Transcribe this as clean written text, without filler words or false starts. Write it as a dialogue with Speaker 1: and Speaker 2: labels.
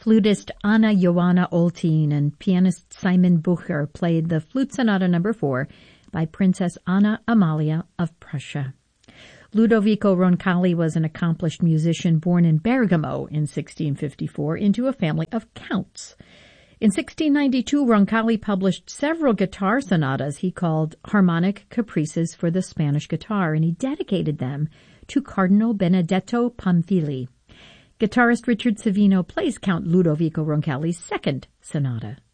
Speaker 1: Flutist Anna Joanna Oltin and pianist Simon Bucher played the Flute Sonata No. 4 by Princess Anna Amalia of Prussia. Ludovico Roncalli was an accomplished musician born in Bergamo in 1654 into a family of counts. In 1692, Roncalli published several guitar sonatas he called Harmonic Caprices for the Spanish Guitar, and he dedicated them to Cardinal Benedetto Pamphili. Guitarist Richard Savino plays Count Ludovico Roncalli's second sonata.